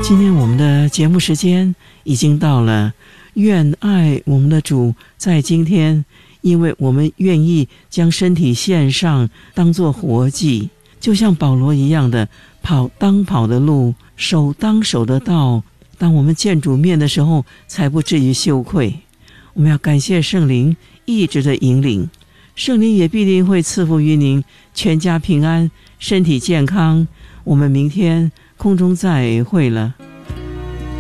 今天我们的节目时间已经到了，愿爱我们的主在今天，因为我们愿意将身体献上，当作活祭，就像保罗一样的跑当跑的路，守当守的道，当我们见主面的时候才不至于羞愧。我们要感谢圣灵一直的引领，圣灵也必定会赐福于您，全家平安，身体健康。我们明天空中再会了。